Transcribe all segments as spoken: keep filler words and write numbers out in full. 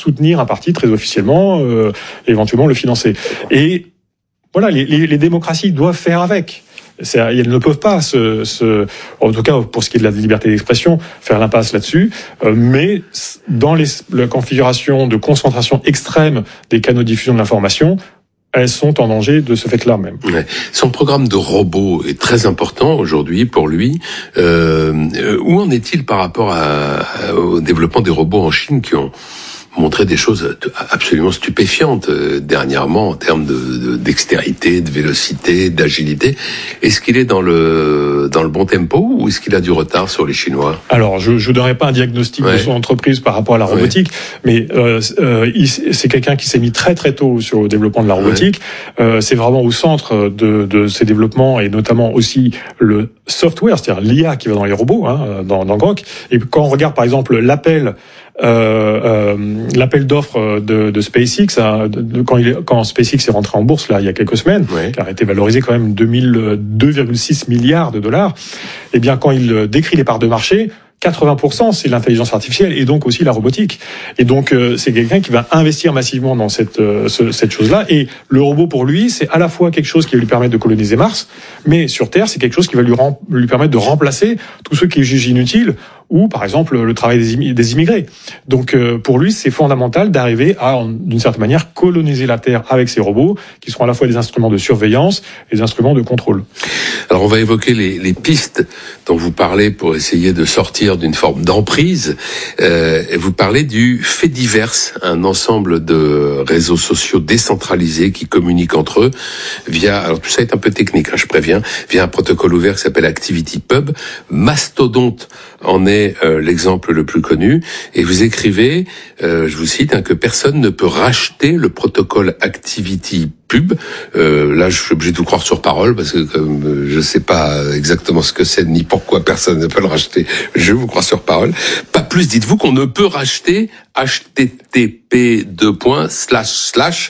soutenir un parti très officiellement, euh, éventuellement le financer. Et voilà, les, les, les démocraties doivent faire avec. C'est, elles ne peuvent pas, se, se, en tout cas pour ce qui est de la liberté d'expression, faire l'impasse là-dessus. Euh, mais dans les, la configuration de concentration extrême des canaux de diffusion de l'information, elles sont en danger de ce fait-là même. Ouais. Son programme de robots est très important aujourd'hui pour lui. Euh, où en est-il par rapport à, à, au développement des robots en Chine qui ont montré des choses absolument stupéfiantes euh, dernièrement en termes de, de dextérité, de vélocité, d'agilité. Est-ce qu'il est dans le dans le bon tempo ou est-ce qu'il a du retard sur les Chinois? Alors, je je donnerai pas un diagnostic ouais. de son entreprise par rapport à la robotique, ouais. mais euh, euh, il, c'est quelqu'un qui s'est mis très très tôt sur le développement de la robotique. Ouais. Euh, c'est vraiment au centre de de ces développements et notamment aussi le software, c'est-à-dire l'I A qui va dans les robots, hein, dans dans Grok. Et quand on regarde par exemple l'appel Euh, euh, l'appel d'offres de, de SpaceX, hein, de, de, quand, il est, quand SpaceX est rentré en bourse là il y a quelques semaines, ouais. qui a été valorisé quand même deux virgule six milliards de dollars, et bien quand il décrit les parts de marché, quatre-vingts pour cent c'est l'intelligence artificielle et donc aussi la robotique. Et donc euh, c'est quelqu'un qui va investir massivement dans cette euh, ce, cette chose-là. Et le robot pour lui, c'est à la fois quelque chose qui va lui permettre de coloniser Mars, mais sur Terre, c'est quelque chose qui va lui, rem- lui permettre de remplacer tous ceux qui jugent inutiles, ou par exemple le travail des, imi- des immigrés. Donc euh, pour lui, c'est fondamental d'arriver à, en, d'une certaine manière, coloniser la Terre avec ces robots, qui seront à la fois des instruments de surveillance et des instruments de contrôle. Alors on va évoquer les, les pistes dont vous parlez pour essayer de sortir d'une forme d'emprise. Euh, et vous parlez du fait divers, un ensemble de réseaux sociaux décentralisés qui communiquent entre eux via, alors tout ça est un peu technique, hein, je préviens, via un protocole ouvert qui s'appelle ActivityPub. Mastodonte en est euh, l'exemple le plus connu. Et vous écrivez, euh, je vous cite, hein, que personne ne peut racheter le protocole ActivityPub. Euh, là, je suis obligé de vous croire sur parole parce que comme euh, je sais pas exactement ce que c'est ni pourquoi personne ne peut le racheter, je vous crois sur parole. Pas plus, dites-vous qu'on ne peut racheter H T T P deux points slash slash.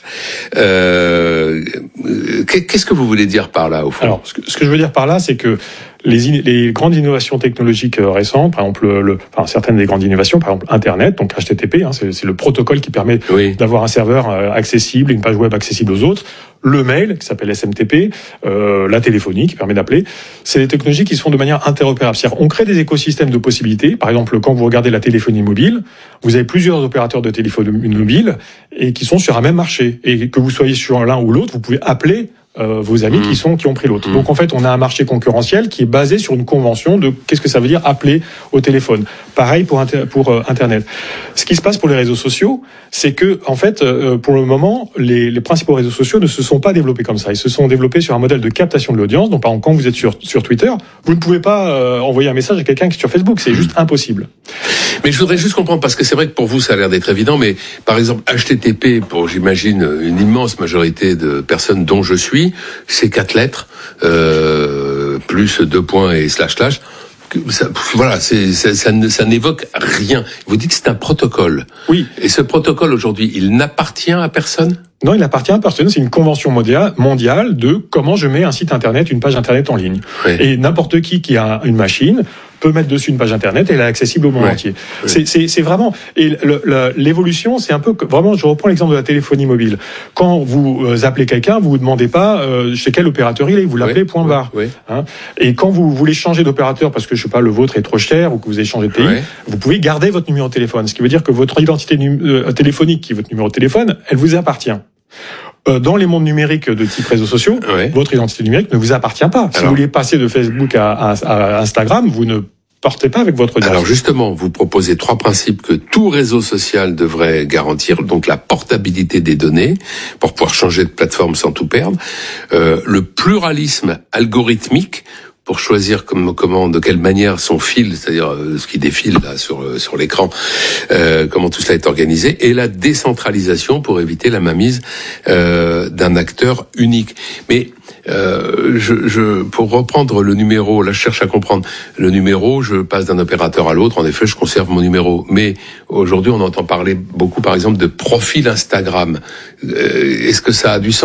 Euh, qu'est-ce que vous voulez dire par là au fond? Alors, ce que, ce que je veux dire par là, c'est que Les, in- les grandes innovations technologiques récentes, par exemple, le, enfin, certaines des grandes innovations, par exemple Internet, donc H T T P, hein, c'est, c'est le protocole qui permet oui. d'avoir un serveur euh, accessible, une page web accessible aux autres. Le mail, qui s'appelle S M T P, euh, la téléphonie, qui permet d'appeler. C'est des technologies qui se font de manière interopérable. C'est-à-dire, on crée des écosystèmes de possibilités. Par exemple, quand vous regardez la téléphonie mobile, vous avez plusieurs opérateurs de téléphonie mobile et qui sont sur un même marché. Et que vous soyez sur l'un ou l'autre, vous pouvez appeler Euh, vos amis mmh. qui sont qui ont pris l'autre. Mmh. Donc en fait, on a un marché concurrentiel qui est basé sur une convention de qu'est-ce que ça veut dire appeler au téléphone. Pareil pour inter- pour euh, Internet. Ce qui se passe pour les réseaux sociaux, c'est que en fait, euh, pour le moment, les, les principaux réseaux sociaux ne se sont pas développés comme ça. Ils se sont développés sur un modèle de captation de l'audience. Donc par exemple, quand vous êtes sur sur Twitter, vous ne pouvez pas euh, envoyer un message à quelqu'un qui est sur Facebook. C'est mmh. juste impossible. Mais je voudrais juste comprendre, parce que c'est vrai que pour vous, ça a l'air d'être évident, mais par exemple, H T T P, pour, j'imagine, une immense majorité de personnes dont je suis, c'est quatre lettres, euh, plus deux points et slash slash. Ça, voilà, c'est, ça, ça, ça n'évoque rien. Vous dites que c'est un protocole. Oui. Et ce protocole, aujourd'hui, il n'appartient à personne ? Non, il n'appartient à personne. C'est une convention mondiale de comment je mets un site internet, une page internet en ligne. Oui. Et n'importe qui qui a une machine peut mettre dessus une page internet et elle est accessible au monde oui. entier. Oui. C'est, c'est, c'est vraiment et le, le, l'évolution, c'est un peu vraiment. Je reprends l'exemple de la téléphonie mobile. Quand vous appelez quelqu'un, vous vous demandez pas euh, chez quel opérateur il est, vous l'appelez oui. point barre. Oui. Hein, et quand vous voulez changer d'opérateur parce que je sais pas le vôtre est trop cher ou que vous avez changé de pays, oui. vous pouvez garder votre numéro de téléphone. Ce qui veut dire que votre identité num- euh, téléphonique, qui est votre numéro de téléphone, elle vous appartient. Dans les mondes numériques de type réseaux sociaux, ouais. votre identité numérique ne vous appartient pas. Si Alors, vous voulez passer de Facebook à, à, à Instagram, vous ne partez pas avec votre identité. Alors justement, vous proposez trois principes que tout réseau social devrait garantir. Donc la portabilité des données, pour pouvoir changer de plateforme sans tout perdre. Euh, le pluralisme algorithmique, pour choisir comme, comment, de quelle manière son fil, c'est-à-dire euh, ce qui défile là sur euh, sur l'écran, euh, comment tout cela est organisé, et la décentralisation pour éviter la mainmise euh, d'un acteur unique. Mais euh, je, je, pour reprendre le numéro, là je cherche à comprendre le numéro, je passe d'un opérateur à l'autre. En effet, je conserve mon numéro. Mais aujourd'hui, on entend parler beaucoup, par exemple, de profil Instagram. Euh, est-ce que ça a du sens ?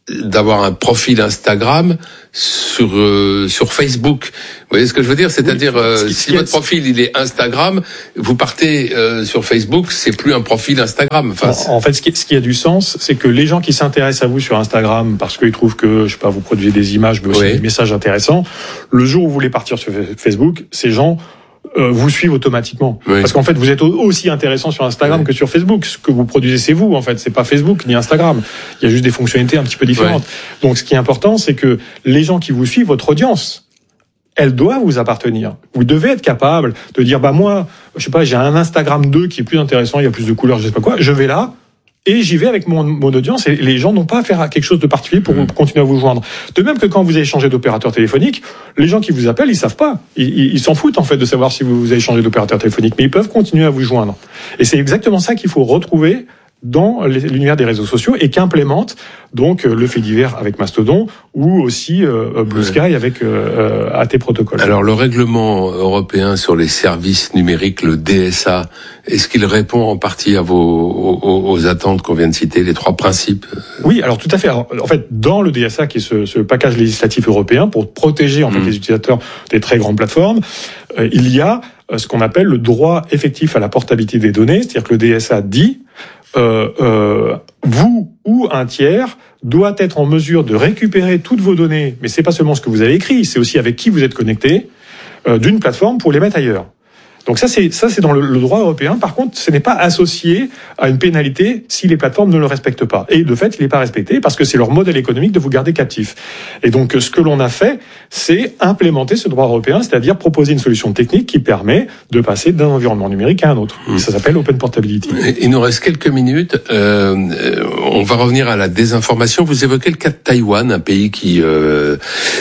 d'avoir un profil Instagram sur euh, sur Facebook. Vous voyez ce que je veux dire? C'est-à-dire, oui, euh, si votre profil il est Instagram, vous partez euh, sur Facebook, c'est plus un profil Instagram. Enfin, en, en fait, ce qui, ce qui a du sens, c'est que les gens qui s'intéressent à vous sur Instagram parce qu'ils trouvent que, je sais pas, vous produisez des images, mais aussi oui. des messages intéressants, le jour où vous voulez partir sur Facebook, ces gens Euh, vous suivent automatiquement. Oui. Parce qu'en fait, vous êtes aussi intéressant sur Instagram oui. que sur Facebook. Ce que vous produisez, c'est vous, en fait. C'est pas Facebook ni Instagram. Il y a juste des fonctionnalités un petit peu différentes. Oui. Donc, ce qui est important, c'est que les gens qui vous suivent, votre audience, elle doit vous appartenir. Vous devez être capable de dire, bah, moi, je sais pas, j'ai un Instagram deux qui est plus intéressant, il y a plus de couleurs, je sais pas quoi. Je vais là. Et j'y vais avec mon, mon audience, et les gens n'ont pas à faire quelque chose de particulier pour, mmh. pour continuer à vous joindre. De même que quand vous avez changé d'opérateur téléphonique, les gens qui vous appellent, ils savent pas. Ils, ils, ils s'en foutent, en fait, de savoir si vous avez changé d'opérateur téléphonique. Mais ils peuvent continuer à vous joindre. Et c'est exactement ça qu'il faut retrouver dans l'univers des réseaux sociaux et qu'implémente donc le fait divers avec Mastodon ou aussi euh, Blue Sky ouais. avec euh, A T Protocol. Alors le règlement européen sur les services numériques, le D S A, est-ce qu'il répond en partie à vos aux, aux attentes qu'on vient de citer, les trois principes? Oui, alors tout à fait. Alors, en fait, dans le D S A, qui est ce, ce package législatif européen pour protéger en fait mmh. les utilisateurs des très grandes plateformes, euh, il y a euh, ce qu'on appelle le droit effectif à la portabilité des données, c'est-à-dire que le D S A dit Euh, euh, vous ou un tiers doit être en mesure de récupérer toutes vos données, mais c'est pas seulement ce que vous avez écrit, c'est aussi avec qui vous êtes connecté, euh, d'une plateforme pour les mettre ailleurs. Donc ça c'est ça c'est dans le, le droit européen. Par contre, ce n'est pas associé à une pénalité si les plateformes ne le respectent pas. Et de fait, il n'est pas respecté parce que c'est leur modèle économique de vous garder captif. Et donc ce que l'on a fait, c'est implémenter ce droit européen, c'est-à-dire proposer une solution technique qui permet de passer d'un environnement numérique à un autre. Mmh. Et ça s'appelle Open Portability. Il nous reste quelques minutes. Euh, on va revenir à la désinformation. Vous évoquez le cas de Taïwan, un pays qui euh,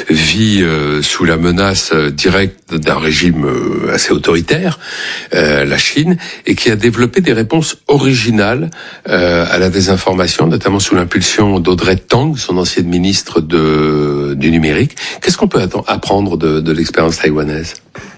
vit euh, sous la menace directe d'un régime euh, assez autoritaire. Euh, la Chine, et qui a développé des réponses originales euh, à la désinformation, notamment sous l'impulsion d'Audrey Tang, son ancienne ministre de, du numérique. Qu'est-ce qu'on peut apprendre de, de l'expérience taïwanaise?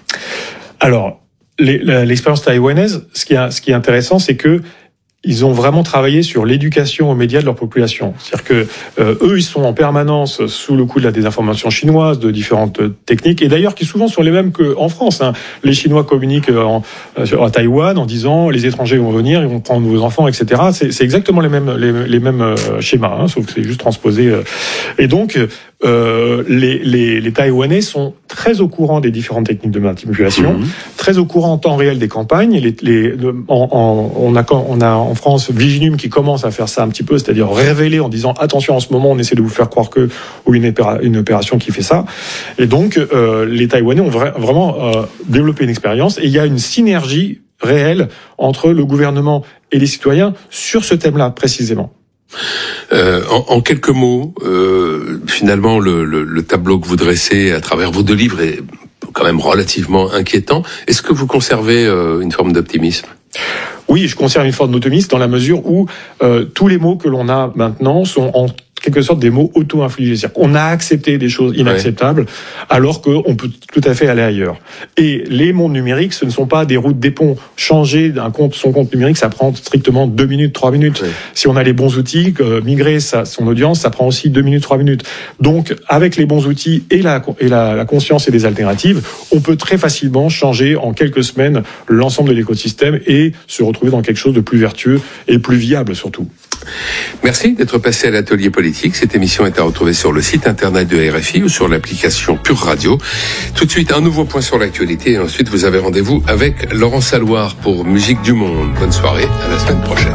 Alors, les, l'expérience taïwanaise, ce qui est, ce qui est intéressant, c'est que ils ont vraiment travaillé sur l'éducation aux médias de leur population. C'est-à-dire que euh, eux, ils sont en permanence sous le coup de la désinformation chinoise, de différentes techniques, et d'ailleurs qui souvent sont les mêmes qu'en France. Hein. Les Chinois communiquent en, euh, à Taïwan en disant les étrangers vont venir, ils vont prendre vos enfants, et cetera. C'est, c'est exactement les mêmes les, les mêmes euh, schémas, hein, sauf que c'est juste transposé. Euh. Et donc euh, les, les, les Taïwanais sont très au courant des différentes techniques de manipulation, mmh. très au courant en temps réel des campagnes. Les, les, en, en, on a on a en France Viginum qui commence à faire ça un petit peu, c'est-à-dire révéler en disant attention en ce moment on essaie de vous faire croire que, ou une, opéra, une opération qui fait ça. Et donc euh, les Taïwanais ont vra- vraiment euh, développé une expérience et il y a une synergie réelle entre le gouvernement et les citoyens sur ce thème-là précisément. Euh, en, en quelques mots, euh, finalement le, le, le tableau que vous dressez à travers vos deux livres est quand même relativement inquiétant. Est-ce que vous conservez euh, une forme d'optimisme ? Oui, je conserve une forme d'optimisme dans la mesure où euh, tous les mots que l'on a maintenant sont en quelque sorte des mots auto-infligés. C'est-à-dire qu'on a accepté des choses inacceptables, ouais. alors qu'on peut tout à fait aller ailleurs. Et les mondes numériques, ce ne sont pas des routes, des ponts. Changer d'un compte, son compte numérique, ça prend strictement deux minutes, trois minutes. Ouais. Si on a les bons outils, euh, migrer sa, son audience, ça prend aussi deux minutes, trois minutes. Donc, avec les bons outils et la, et la, la conscience et des alternatives, on peut très facilement changer en quelques semaines l'ensemble de l'écosystème et se retrouver dans quelque chose de plus vertueux et plus viable surtout. Merci d'être passé à l'atelier politique. Cette émission est à retrouver sur le site internet de R F I ou sur l'application Pure Radio. Tout de suite, un nouveau point sur l'actualité et ensuite vous avez rendez-vous avec Laurent Salouard pour Musique du Monde. Bonne soirée, à la semaine prochaine.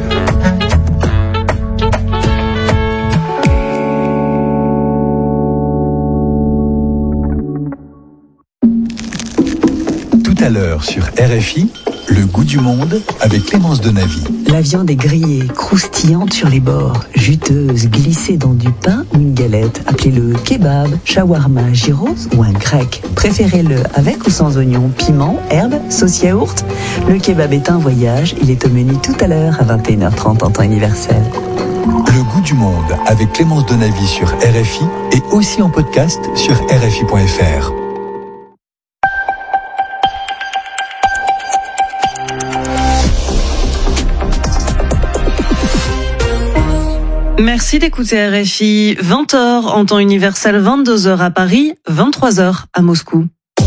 Tout à l'heure sur R F I, le goût du monde avec Clémence Donavy. La viande est grillée, croustillante sur les bords, juteuse, glissée dans du pain ou une galette. Appelez-le kebab, shawarma, gyros ou un grec. Préférez-le avec ou sans oignons, piment, herbes, sauce yaourt. Le kebab est un voyage, il est au menu tout à l'heure à vingt et une heures trente en temps universel. Le goût du monde avec Clémence Donavy sur R F I et aussi en podcast sur R F I point F R. Merci d'écouter R F I. vingt heures en temps universel, vingt-deux heures à Paris, vingt-trois heures à Moscou.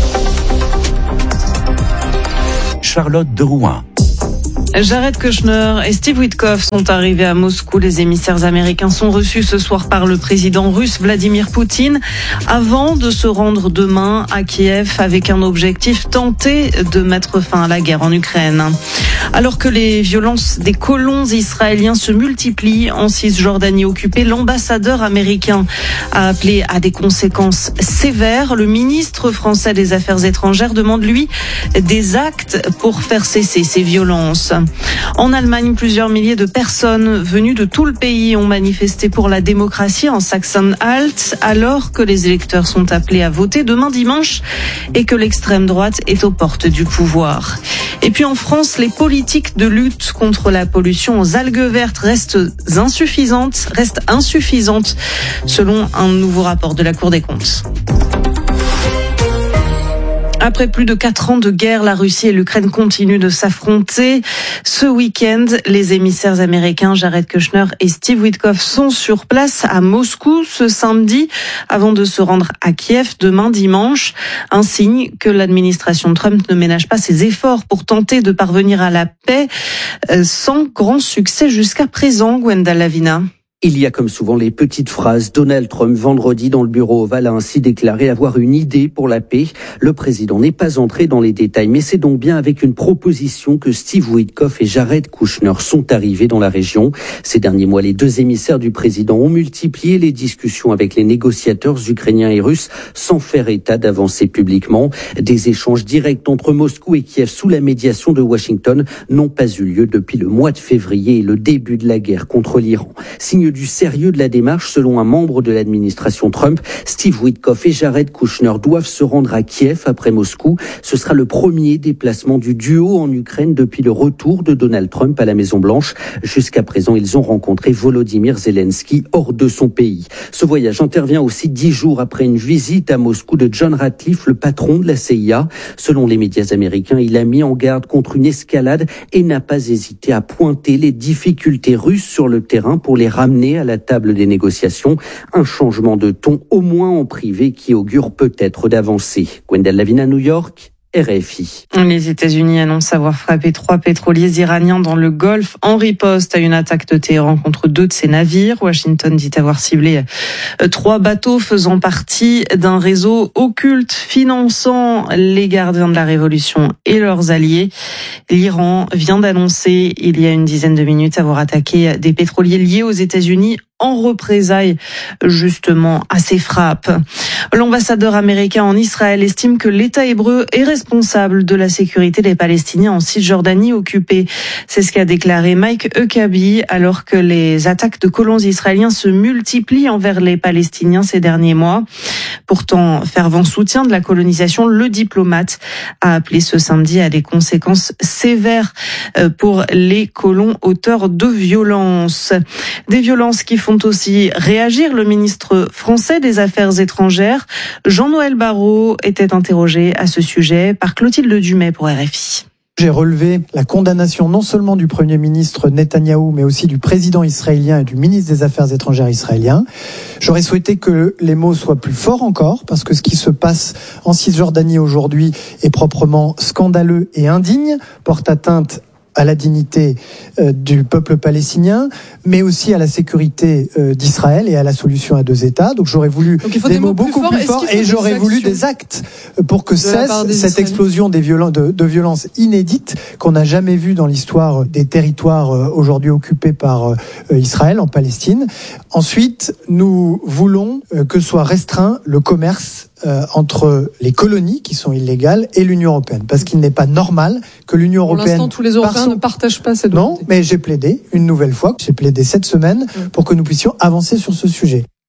Charlotte de Rouen. Jared Kushner et Steve Witkoff sont arrivés à Moscou. Les émissaires américains sont reçus ce soir par le président russe Vladimir Poutine avant de se rendre demain à Kiev avec un objectif, tenter de mettre fin à la guerre en Ukraine. Alors que les violences des colons israéliens se multiplient en Cisjordanie occupée, l'ambassadeur américain a appelé à des conséquences sévères. Le ministre français des Affaires étrangères demande, lui, des actes pour faire cesser ces violences. En Allemagne, plusieurs milliers de personnes venues de tout le pays ont manifesté pour la démocratie en Sachsen-Anhalt, alors que les électeurs sont appelés à voter demain dimanche et que l'extrême droite est aux portes du pouvoir. Et puis en France, les politiques de lutte contre la pollution aux algues vertes restent insuffisantes, restent insuffisantes selon un nouveau rapport de la Cour des comptes. Après plus de quatre ans de guerre, la Russie et l'Ukraine continuent de s'affronter. Ce week-end, les émissaires américains Jared Kushner et Steve Witkoff sont sur place à Moscou ce samedi avant de se rendre à Kiev demain dimanche. Un signe que l'administration Trump ne ménage pas ses efforts pour tenter de parvenir à la paix sans grand succès jusqu'à présent, Gwenda Lavina. Il y a comme souvent les petites phrases. Donald Trump, vendredi, dans le bureau ovale, a ainsi déclaré avoir une idée pour la paix. Le président n'est pas entré dans les détails, mais c'est donc bien avec une proposition que Steve Witkoff et Jared Kushner sont arrivés dans la région. Ces derniers mois, les deux émissaires du président ont multiplié les discussions avec les négociateurs ukrainiens et russes sans faire état d'avancées publiquement. Des échanges directs entre Moscou et Kiev sous la médiation de Washington n'ont pas eu lieu depuis le mois de février et le début de la guerre contre l'Iran. Signe du sérieux de la démarche, selon un membre de l'administration Trump, Steve Witkoff et Jared Kushner doivent se rendre à Kiev après Moscou. Ce sera le premier déplacement du duo en Ukraine depuis le retour de Donald Trump à la Maison-Blanche. Jusqu'à présent, ils ont rencontré Volodymyr Zelensky hors de son pays. Ce voyage intervient aussi dix jours après une visite à Moscou de John Ratcliffe, le patron de la C I A. Selon les médias américains, il a mis en garde contre une escalade et n'a pas hésité à pointer les difficultés russes sur le terrain pour les ramener à la table des négociations. Un changement de ton, au moins en privé, qui augure peut-être d'avancées. Gwendal Lavina, New York, R F I. Les États-Unis annoncent avoir frappé trois pétroliers iraniens dans le Golfe en riposte à une attaque de Téhéran contre deux de ses navires. Washington dit avoir ciblé trois bateaux faisant partie d'un réseau occulte finançant les gardiens de la révolution et leurs alliés. L'Iran vient d'annoncer il y a une dizaine de minutes avoir attaqué des pétroliers liés aux États-Unis en représailles justement à ces frappes. L'ambassadeur américain en Israël estime que l'État hébreu est responsable de la sécurité des Palestiniens en Cisjordanie occupée. C'est ce qu'a déclaré Mike Huckabee alors que les attaques de colons israéliens se multiplient envers les Palestiniens ces derniers mois. Pourtant, fervent soutien de la colonisation, le diplomate a appelé ce samedi à des conséquences sévères pour les colons auteurs de violences. Des violences qui font aussi réagir le ministre français des Affaires étrangères. Jean-Noël Barrot était interrogé à ce sujet par Clotilde Dumais pour R F I. J'ai relevé la condamnation non seulement du Premier ministre Netanyahou, mais aussi du président israélien et du ministre des Affaires étrangères israélien. J'aurais souhaité que les mots soient plus forts encore, parce que ce qui se passe en Cisjordanie aujourd'hui est proprement scandaleux et indigne, porte atteinte à la dignité euh, du peuple palestinien, mais aussi à la sécurité euh, d'Israël et à la solution à deux États. Donc j'aurais voulu Donc, des, des mots, mots beaucoup plus forts, et j'aurais voulu des actes pour que cesse cette Israéliens. explosion des violen- de, de violences inédites qu'on n'a jamais vues dans l'histoire des territoires euh, aujourd'hui occupés par euh, Israël en Palestine. Ensuite, nous voulons euh, que soit restreint le commerce Euh, entre les colonies qui sont illégales et l'Union européenne, parce qu'il n'est pas normal que l'Union pour européenne... Pour l'instant, tous les Européens son... ne partagent pas cette volonté. Non, mais j'ai plaidé une nouvelle fois, j'ai plaidé cette semaine mmh. pour que nous puissions avancer sur ce sujet.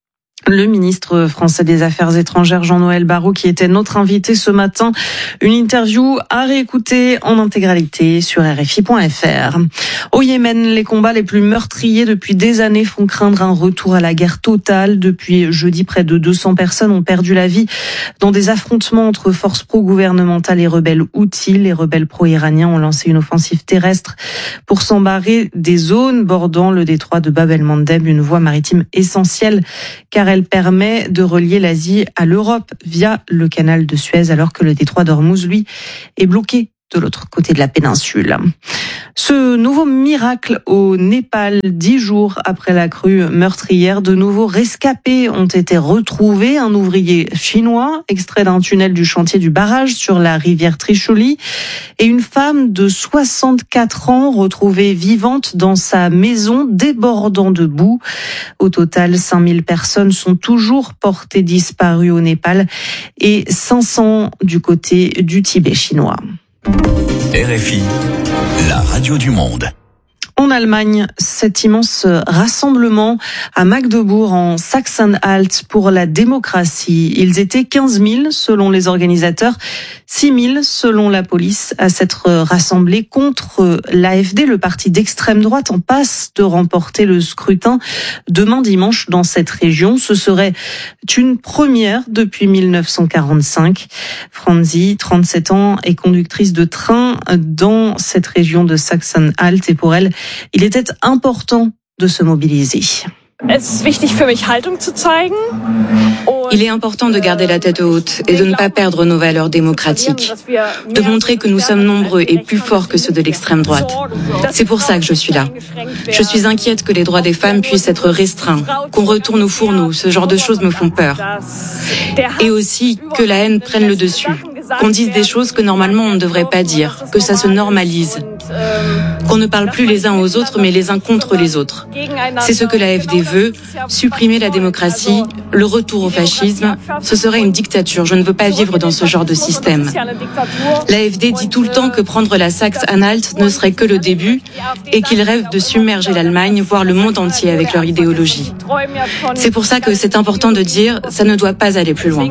Le ministre français des Affaires étrangères, Jean-Noël Barrot, qui était notre invité ce matin. Une interview à réécouter en intégralité sur R F I point F R. Au Yémen, les combats les plus meurtriers depuis des années font craindre un retour à la guerre totale. Depuis jeudi, près de deux cents personnes ont perdu la vie dans des affrontements entre forces pro-gouvernementales et rebelles houthis. Les rebelles pro-iraniens ont lancé une offensive terrestre pour s'embarrer des zones bordant le détroit de Bab el-Mandeb, une voie maritime essentielle car elle permet de relier l'Asie à l'Europe via le canal de Suez, alors que le détroit d'Ormuz, lui, est bloqué de l'autre côté de la péninsule. Ce nouveau miracle au Népal, dix jours après la crue meurtrière, de nouveaux rescapés ont été retrouvés. Un ouvrier chinois, extrait d'un tunnel du chantier du barrage sur la rivière Trishuli, et une femme de soixante-quatre ans retrouvée vivante dans sa maison débordant de boue. Au total, cinq mille personnes sont toujours portées disparues au Népal et cinq cents du côté du Tibet chinois. R F I, la radio du monde. En Allemagne, cet immense rassemblement à Magdebourg en Sachsen-Anhalt pour la démocratie. Ils étaient quinze mille selon les organisateurs, six mille selon la police à s'être rassemblés contre l'A F D, le parti d'extrême droite en passe de remporter le scrutin demain dimanche dans cette région. Ce serait une première depuis mille neuf cent quarante-cinq. Franzi, trente-sept ans, est conductrice de train dans cette région de Sachsen-Anhalt et pour elle, il était important de se mobiliser. Il est important de garder la tête haute et de ne pas perdre nos valeurs démocratiques, de montrer que nous sommes nombreux et plus forts que ceux de l'extrême droite. C'est pour ça que je suis là. Je suis inquiète que les droits des femmes puissent être restreints, qu'on retourne au fourneau, ce genre de choses me font peur. Et aussi que la haine prenne le dessus, qu'on dise des choses que normalement on ne devrait pas dire, que ça se normalise, qu'on ne parle plus les uns aux autres mais les uns contre les autres. C'est ce que l'A F D veut, supprimer la démocratie, le retour au fascisme. Ce serait une dictature, je ne veux pas vivre dans ce genre de système. L'A F D dit tout le temps que prendre la Saxe-Anhalt ne serait que le début et qu'ils rêvent de submerger l'Allemagne, voire le monde entier avec leur idéologie. C'est pour ça que c'est important de dire, ça ne doit pas aller plus loin.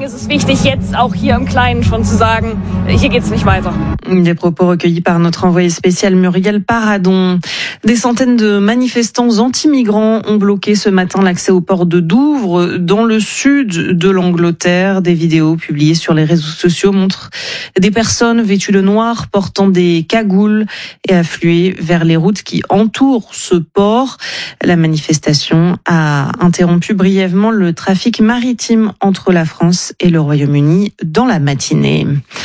Des propos recueillis par notre envoyé spécial Muriel Paradon. Des centaines de manifestants anti-migrants ont bloqué ce matin l'accès au port de Douvres, dans le sud de l'Angleterre. Des vidéos publiées sur les réseaux sociaux montrent des personnes vêtues de noir, portant des cagoules et affluées vers les routes qui entourent ce port. La manifestation a interrompu brièvement le trafic maritime entre la France et le Royaume-Uni dans la matinée.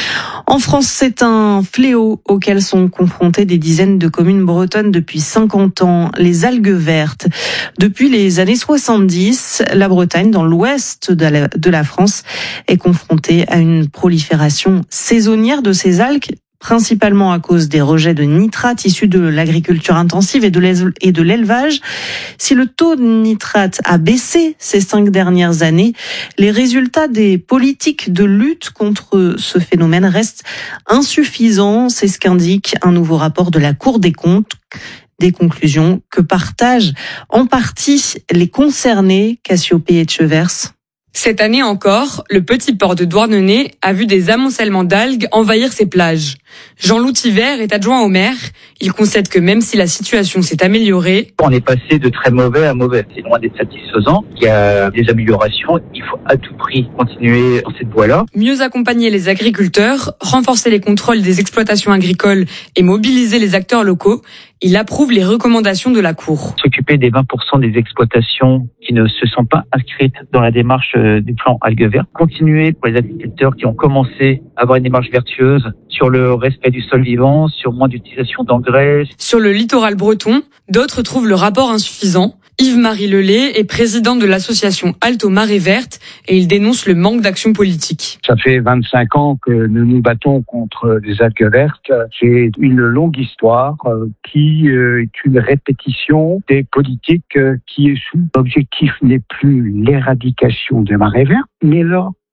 En France, c'est un fléau auquel sont confrontées des dizaines de communes bretonnes depuis cinquante ans, les algues vertes. Depuis les années soixante-dix, la Bretagne, dans l'ouest de la, de la France, est confrontée à une prolifération saisonnière de ces algues, principalement à cause des rejets de nitrates issus de l'agriculture intensive et de l'élevage. Si le taux de nitrate a baissé ces cinq dernières années, les résultats des politiques de lutte contre ce phénomène restent insuffisants. C'est ce qu'indique un nouveau rapport de la Cour des comptes. Des conclusions que partagent en partie les concernés. Cassiopée Etchevers. Cette année encore, le petit port de Douarnenez a vu des amoncellements d'algues envahir ses plages. Jean-Loup Tivert est adjoint au maire. Il concède que même si la situation s'est améliorée, on est passé de très mauvais à mauvais. C'est loin d'être satisfaisant. Il y a des améliorations. Il faut à tout prix continuer dans cette voie-là. Mieux accompagner les agriculteurs, renforcer les contrôles des exploitations agricoles et mobiliser les acteurs locaux. Il approuve les recommandations de la Cour. S'occuper des vingt pour cent des exploitations qui ne se sont pas inscrites dans la démarche du plan algues vertes. Continuer pour les agriculteurs qui ont commencé à avoir une démarche vertueuse sur le respect du sol vivant, sur moins d'utilisation d'engrais. Sur le littoral breton, d'autres trouvent le rapport insuffisant. Yves-Marie Lelay est président de l'association Alto Marée Verte et il dénonce le manque d'action politique. Ça fait vingt-cinq ans que nous nous battons contre les algues vertes. C'est une longue histoire qui est une répétition des politiques qui est sous. L'objectif n'est plus l'éradication des marées vertes, mais leur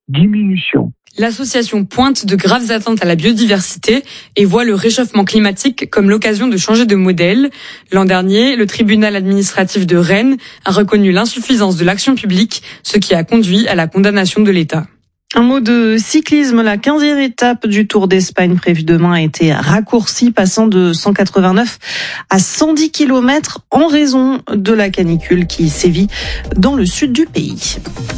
diminution. L'association pointe de graves atteintes à la biodiversité et voit le réchauffement climatique comme l'occasion de changer de modèle. L'an dernier, le tribunal administratif de Rennes a reconnu l'insuffisance de l'action publique, ce qui a conduit à la condamnation de l'État. Un mot de cyclisme, la quinzième étape du Tour d'Espagne prévue demain a été raccourcie, passant de cent quatre-vingt-neuf à cent dix kilomètres en raison de la canicule qui sévit dans le sud du pays.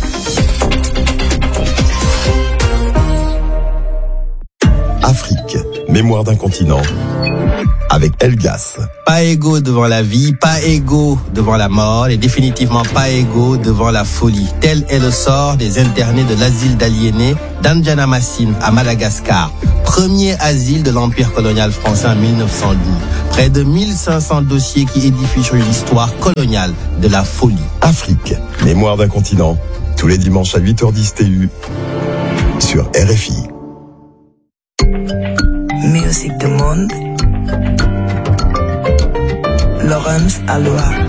Afrique, mémoire d'un continent, avec Elgas. Pas égaux devant la vie, pas égaux devant la mort, et définitivement pas égaux devant la folie. Tel est le sort des internés de l'asile d'aliénés d'Andjanamasine à Madagascar, premier asile de l'Empire colonial français en mille neuf cent douze. Près de mille cinq cents dossiers qui édifient sur une histoire coloniale de la folie. Afrique, mémoire d'un continent, tous les dimanches à huit heures dix T U sur R F I. Musique du monde, Laurence Aloha.